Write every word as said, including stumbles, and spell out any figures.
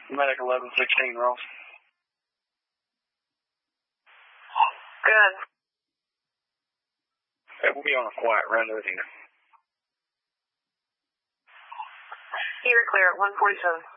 Medic eleven sixteen, Ross. Good. Hey, we'll be on a quiet rendezvous here. You're clear at one forty-seven.